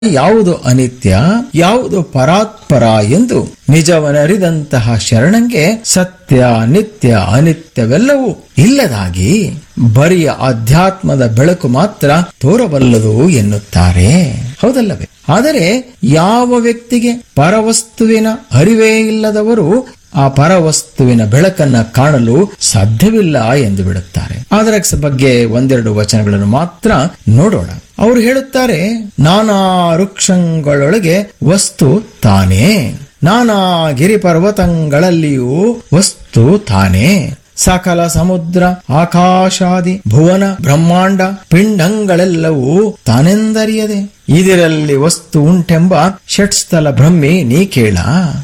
ಯಾವುದು ಅನಿತ್ಯ, ಯಾವುದು ಪರಾತ್ಪರ ಎಂದು ನಿಜವನರಿದಂತಹ ಶರಣಂಗೆ ಸತ್ಯ, ನಿತ್ಯ, ಅನಿತ್ಯವೆಲ್ಲವೂ ಇಲ್ಲದಾಗಿ ಬರಿಯ ಅಧ್ಯಾತ್ಮದ ಬೆಳಕು ಮಾತ್ರ ತೋರಬಲ್ಲದು ಎನ್ನುತ್ತಾರೆ. ಹೌದಲ್ಲವೇ? ಆದರೆ ಯಾವ ವ್ಯಕ್ತಿಗೆ ಪರವಸ್ತುವಿನ ಅರಿವೇ ಇಲ್ಲದವರು ಆ ಪರವಸ್ತುವಿನ ಬೆಳಕನ್ನ ಕಾಣಲು ಸಾಧ್ಯವಿಲ್ಲ ಎಂದು ಬಿಡುತ್ತಾರೆ. ಅದರ ಬಗ್ಗೆ ಒಂದೆರಡು ವಚನಗಳನ್ನು ಮಾತ್ರ ನೋಡೋಣ. ಅವರು ಹೇಳುತ್ತಾರೆ, ನಾನಾ ವೃಕ್ಷಗಳೊಳಗೆ ವಸ್ತು ತಾನೇ, ನಾನಾ ಗಿರಿ ಪರ್ವತಗಳಲ್ಲಿಯೂ ವಸ್ತು ತಾನೇ, ಸಕಲ ಸಮುದ್ರ ಆಕಾಶಾದಿ ಭುವನ ಬ್ರಹ್ಮಾಂಡ ಪಿಂಡಗಳೆಲ್ಲವೂ ತಾನೆಂದರಿಯದೆ ಇದರಲ್ಲಿ ವಸ್ತು ಉಂಟೆಂಬ ಷಟ್ಸ್ಥಲ ಬ್ರಹ್ಮಿ ನೀ ಕೇಳ.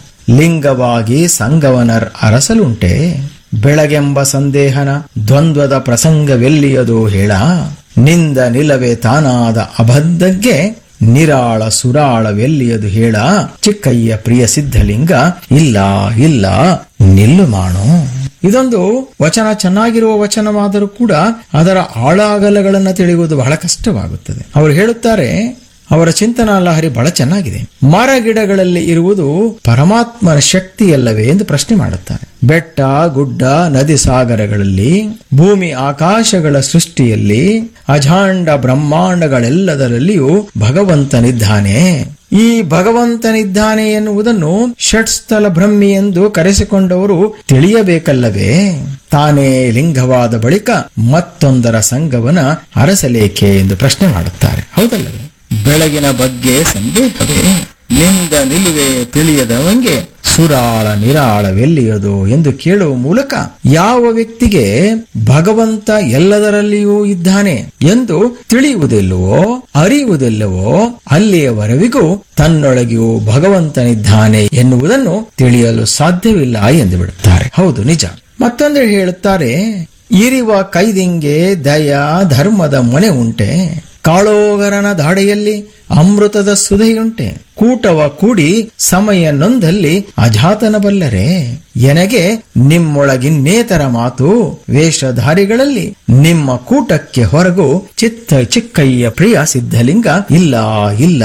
ಲಿಂಗವಾಗಿ ಸಂಗವನರ್ ಅರಸಲುಂಟೆ, ಬೆಳಗೆಂಬ ಸಂದೇಹನ ದ್ವಂದ್ವದ ಪ್ರಸಂಗವೆಲ್ಲಿಯದು ಹೇಳ. ನಿಂದ ನಿಲವೇ ತಾನಾದ ಅಬದ್ಧಕ್ಕೆ ನಿರಾಳ ಸುರಾಳವೆಲ್ಲಿಯದು ಹೇಳ. ಚಿಕ್ಕಯ್ಯ ಪ್ರಿಯ ಸಿದ್ಧಲಿಂಗ ಇಲ್ಲ ಇಲ್ಲ ನಿಲ್ಲು ಮಾಡು. ಇದೊಂದು ವಚನ ಚೆನ್ನಾಗಿರುವ ವಚನವಾದರೂ ಕೂಡ ಅದರ ಆಳಾಗಲಗಳನ್ನು ತಿಳಿಯುವುದು ಬಹಳ ಕಷ್ಟವಾಗುತ್ತದೆ. ಅವರು ಹೇಳುತ್ತಾರೆ, ಅವರ ಚಿಂತನಾ ಲಹರಿ ಬಹಳ ಚೆನ್ನಾಗಿದೆ. ಮರ ಗಿಡಗಳಲ್ಲಿ ಇರುವುದು ಪರಮಾತ್ಮನ ಶಕ್ತಿಯಲ್ಲವೇ ಎಂದು ಪ್ರಶ್ನೆ ಮಾಡುತ್ತಾರೆ. ಬೆಟ್ಟ ಗುಡ್ಡ ನದಿ ಸಾಗರಗಳಲ್ಲಿ, ಭೂಮಿ ಆಕಾಶಗಳ ಸೃಷ್ಟಿಯಲ್ಲಿ, ಅಜಾಂಡ ಬ್ರಹ್ಮಾಂಡಗಳೆಲ್ಲದರಲ್ಲಿಯೂ ಭಗವಂತನಿದ್ದಾನೆ. ಈ ಭಗವಂತನಿದ್ದಾನೆ ಎನ್ನುವುದನ್ನು ಷಟ್ಸ್ಥಲ ಬ್ರಹ್ಮಿ ಎಂದು ಕರೆಸಿಕೊಂಡವರು ತಿಳಿಯಬೇಕಲ್ಲವೇ? ತಾನೇ ಲಿಂಗವಾದ ಬಳಿಕ ಮತ್ತೊಂದರ ಸಂಗವನ ಅರಸಲೇಕೆ ಎಂದು ಪ್ರಶ್ನೆ ಮಾಡುತ್ತಾರೆ. ಹೌದಲ್ಲವೇ? ಬೆಳಗಿನ ಬಗ್ಗೆ ಸಂದೇಹವೇ, ನಿಂದ ನಿಲುವೆ ತಿಳಿಯದವಂಗೆ ಸುರಾಳ ನಿರಾಳವೆಲ್ಲಿಯದು ಎಂದು ಕೇಳುವ ಮೂಲಕ ಯಾವ ವ್ಯಕ್ತಿಗೆ ಭಗವಂತ ಎಲ್ಲದರಲ್ಲಿಯೂ ಇದ್ದಾನೆ ಎಂದು ತಿಳಿಯುವುದಿಲ್ಲವೋ, ಅರಿಯುವುದಿಲ್ಲವೋ, ಅಲ್ಲಿಯವರೆವಿಗೂ ತನ್ನೊಳಗೆಯೂ ಭಗವಂತನಿದ್ದಾನೆ ಎನ್ನುವುದನ್ನು ತಿಳಿಯಲು ಸಾಧ್ಯವಿಲ್ಲ ಎಂದು ಬಿಡುತ್ತಾರೆ. ಹೌದು, ನಿಜ. ಮತ್ತೊಂದು ಹೇಳುತ್ತಾರೆ, ಇರಿವ ಕೈದಿಂಗೆ ದಯ ಧರ್ಮದ ಮೊನೆ ಉಂಟೆ, ಕಾಳೋಗರನ ದಾಡೆಯಲ್ಲಿ ಅಮೃತದ ಸುಧೆಯುಂಟೆ, ಕೂಟವ ಕೂಡಿ ಸಮಯ ನೊಂದಲ್ಲಿ ಅಜಾತನ ಬಲ್ಲರೆ, ಎನಗೆ ನಿಮ್ಮೊಳಗಿನ್ನೇತರ ಮಾತು ವೇಷಧಾರಿಗಳಲ್ಲಿ ನಿಮ್ಮ ಕೂಟಕ್ಕೆ ಹೊರಗು ಚಿಕ್ಕಯ್ಯ ಪ್ರಿಯ ಸಿದ್ಧಲಿಂಗ ಇಲ್ಲ ಇಲ್ಲ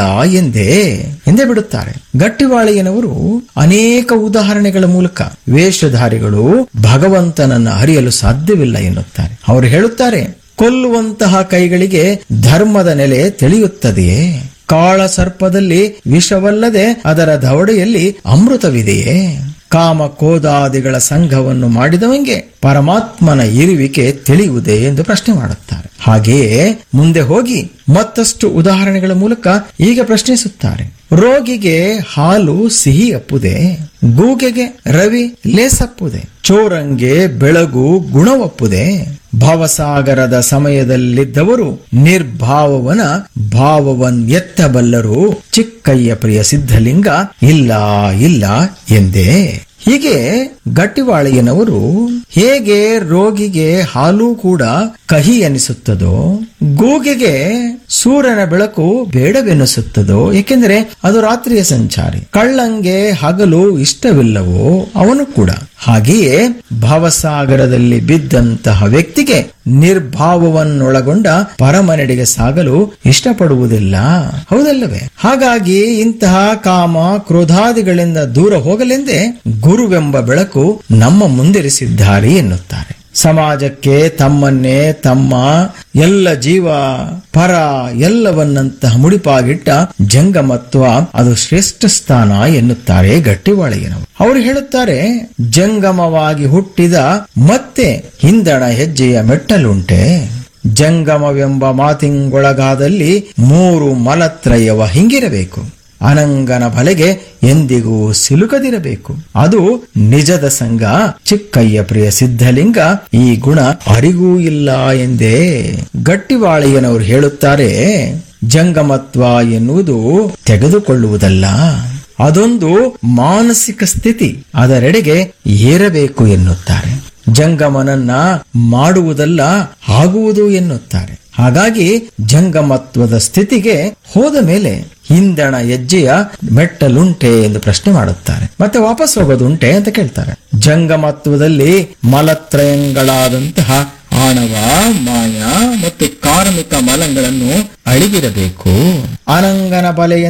ಎಂದೇ ಬಿಡುತ್ತಾರೆ. ಗಟ್ಟಿವಾಳೆಯನವರು ಅನೇಕ ಉದಾಹರಣೆಗಳ ಮೂಲಕ ವೇಷಧಾರಿಗಳು ಭಗವಂತನನ್ನು ಅರಿಯಲು ಸಾಧ್ಯವಿಲ್ಲ ಎನ್ನುತ್ತಾರೆ. ಅವರು ಹೇಳುತ್ತಾರೆ, ಕೊಲ್ಲುವಂತಹ ಕೈಗಳಿಗೆ ಧರ್ಮದ ನೆಲೆ ತಿಳಿಯುತ್ತದೆಯೇ? ಕಾಳ ಸರ್ಪದಲ್ಲಿ ವಿಷವಲ್ಲದೆ ಅದರ ದವಡೆಯಲ್ಲಿ ಅಮೃತವಿದೆಯೇ? ಕಾಮ ಕೋದಾದಿಗಳ ಸಂಘವನ್ನು ಮಾಡಿದವಂಗೆ ಪರಮಾತ್ಮನ ಇರುವಿಕೆ ತಿಳಿಯುವುದೇ ಎಂದು ಪ್ರಶ್ನೆ ಮಾಡುತ್ತಾರೆ. ಹಾಗೆಯೇ ಮುಂದೆ ಹೋಗಿ ಮತ್ತಷ್ಟು ಉದಾಹರಣೆಗಳ ಮೂಲಕ ಈಗ ಪ್ರಶ್ನಿಸುತ್ತಾರೆ. ರೋಗಿಗೆ ಹಾಲು ಸಿಹಿ ಅಪ್ಪುದೆ, ಗೂಗೆಗೆ ರವಿ ಲೇಸಪ್ಪುದೆ, ಚೋರಂಗೆ ಬೆಳಗು ಗುಣವಪ್ಪುದೆ. ಭವಸಾಗರದ ಸಮಯದಲ್ಲಿದ್ದವರು ನಿರ್ಭಾವವನ ಭಾವವನ್ನೆತ್ತಬಲ್ಲರು, ಚಿಕ್ಕಯ್ಯ ಪ್ರಿಯ ಸಿದ್ಧಲಿಂಗ ಇಲ್ಲ ಇಲ್ಲ ಎಂದೇ. ಹೀಗೆ ಗಟ್ಟಿವಾಳೆಯನವರು ಹೇಗೆ ರೋಗಿಗೆ ಹಾಲು ಕೂಡ ಕಹಿ ಎನಿಸುತ್ತದೋ, ಗೂಗೆಗೆ ಸೂರ್ಯನ ಬೆಳಕು ಬೇಡವೆನಿಸುತ್ತದೋ, ಏಕೆಂದರೆ ಅದು ರಾತ್ರಿಯ ಸಂಚಾರಿ, ಕಳ್ಳಂಗೆ ಹಗಲು ಇಷ್ಟವಿಲ್ಲವೋ ಅವನು ಕೂಡ, ಹಾಗೆಯೇ ಭವಸಾಗರದಲ್ಲಿ ಬಿದ್ದಂತಹ ವ್ಯಕ್ತಿಗೆ ನಿರ್ಭಾವವನ್ನೊಳಗೊಂಡ ಪರಮನೆಡೆಗೆ ಸಾಗಲು ಇಷ್ಟಪಡುವುದಿಲ್ಲ. ಹೌದಲ್ಲವೇ? ಹಾಗಾಗಿ ಇಂತಹ ಕಾಮ ಕ್ರೋಧಾದಿಗಳಿಂದ ದೂರ ಹೋಗಲೆಂದೇ ಗುರುವೆಂಬ ಬೆಳಕು ನಮ್ಮ ಮುಂದಿರಿಸಿದ್ದಾರೆ ಎನ್ನುತ್ತಾರೆ. ಸಮಾಜಕ್ಕೆ ತಮ್ಮನ್ನೇ ತಮ್ಮ ಎಲ್ಲ ಜೀವ ಪರ ಎಲ್ಲವನ್ನಂತಹ ಮುಡಿಪಾಗಿಟ್ಟ ಜಂಗಮತ್ವ ಅದು ಶ್ರೇಷ್ಠ ಸ್ಥಾನ ಎನ್ನುತ್ತಾರೆ ಗಟ್ಟಿವಾಳೆಯನವರು. ಅವರು ಹೇಳುತ್ತಾರೆ, ಜಂಗಮವಾಗಿ ಹುಟ್ಟಿದ ಮತ್ತೆ ಹಿಂದಣ ಹೆಜ್ಜೆಯ ಮೆಟ್ಟಲುಂಟೆ, ಜಂಗಮವೆಂಬ ಮಾತಿಂಗೊಳಗಾದಲ್ಲಿ ಮೂರು ಮಲತ್ರಯವ ಹಿಂಗಿರಬೇಕು, ಅನಂಗನ ಬಲೆಗೆ ಎಂದಿಗೂ ಸಿಲುಕದಿರಬೇಕು, ಅದು ನಿಜದ ಸಂಘ, ಚಿಕ್ಕಯ್ಯ ಪ್ರಿಯ ಸಿದ್ಧಲಿಂಗ ಈ ಗುಣ ಅರಿಗೂ ಇಲ್ಲ ಎಂದೇ. ಗಟ್ಟಿವಾಳೆಯನವರು ಹೇಳುತ್ತಾರೆ, ಜಂಗಮತ್ವ ಎನ್ನುವುದು ತೆಗೆದುಕೊಳ್ಳುವುದಲ್ಲ, ಅದೊಂದು ಮಾನಸಿಕ ಸ್ಥಿತಿ, ಅದರೆಡೆಗೆ ಏರಬೇಕು ಎನ್ನುತ್ತಾರೆ. ಜಂಗಮನನ್ನ ಮಾಡುವುದಲ್ಲ ಆಗುವುದು ಎನ್ನುತ್ತಾರೆ. ಹಾಗಾಗಿ ಜಂಗಮತ್ವದ ಸ್ಥಿತಿಗೆ ಹೋದ ಮೇಲೆ ಹಿಂದಣ ಹೆಜ್ಜೆಯ ಮೆಟ್ಟಲುಂಟೆ ಎಂದು ಪ್ರಶ್ನೆ ಮಾಡುತ್ತಾರೆ. ಮತ್ತೆ ವಾಪಸ್ ಹೋಗೋದುಂಟೆ ಅಂತ ಕೇಳ್ತಾರೆ. ಜಂಗಮತ್ವದಲ್ಲಿ ಮಲತ್ರಯಂಗಳಾದಂತಹ ಆಣವ, ಮಾಯ ಮತ್ತು ಕಾರ್ಮಿಕ ಮಲಗಳನ್ನು ಅಳಿದಿರಬೇಕು. ಅನಂಗನ ಬಲೆಯ